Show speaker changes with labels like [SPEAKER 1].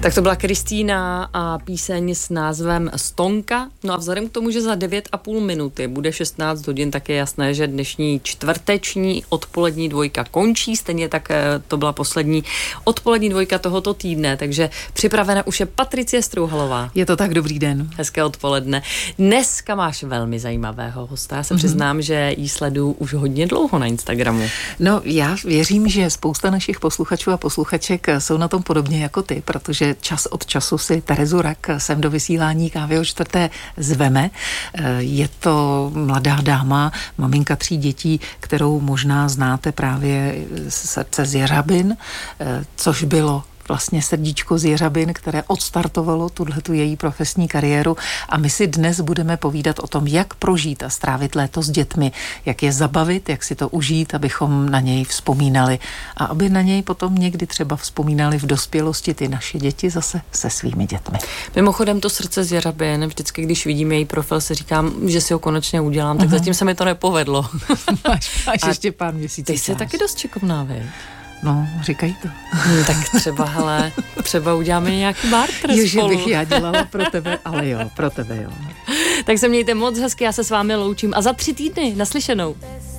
[SPEAKER 1] Tak to byla Kristýna a píseň s názvem Stonka. No a vzhledem k tomu, že za 9,5 minuty bude 16 hodin, tak je jasné, že dnešní čtvrteční odpolední dvojka končí. Stejně tak to byla poslední odpolední dvojka tohoto týdne, takže připravena už je Patricie Strouhalová.
[SPEAKER 2] Je to tak, dobrý den.
[SPEAKER 1] Hezké odpoledne. Dneska máš velmi zajímavého hosta. Já se přiznám, že jí sleduju už hodně dlouho na Instagramu.
[SPEAKER 2] No, já věřím, že spousta našich posluchačů a posluchaček jsou na tom podobně jako ty, protože čas od času si Terezu Rak sem do vysílání Kávy o čtvrté zveme. Je to mladá dáma, maminka 3 dětí, kterou možná znáte právě z Srdce z Jeřabin, což bylo vlastně Srdíčko z Jeřabin, které odstartovalo tuhletu její profesní kariéru, a my si dnes budeme povídat o tom, jak prožít a strávit léto s dětmi, jak je zabavit, jak si to užít, abychom na něj vzpomínali a aby na něj potom někdy třeba vzpomínali v dospělosti ty naše děti zase se svými dětmi.
[SPEAKER 1] Mimochodem to Srdce z Jeřabin, vždycky, když vidím její profil, si říkám, že si ho konečně udělám, tak zatím se mi to nepovedlo.
[SPEAKER 2] Máš ještě pár měsíců.
[SPEAKER 1] Ty jsi taky dost šikovná, vej?
[SPEAKER 2] No, říkají to.
[SPEAKER 1] Tak třeba uděláme nějaký barter spolu.
[SPEAKER 2] Že bych já dělala pro tebe, ale jo, pro tebe jo.
[SPEAKER 1] Tak se mějte moc hezky, já se s vámi loučím a za 3 týdny naslyšenou.